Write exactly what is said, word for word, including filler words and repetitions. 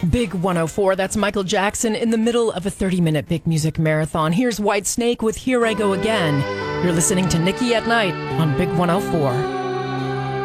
Big one oh four, that's Michael Jackson in the middle of a thirty-minute big music marathon. Here's Whitesnake with Here I Go Again. You're listening to Nikki at Night on Big one oh four.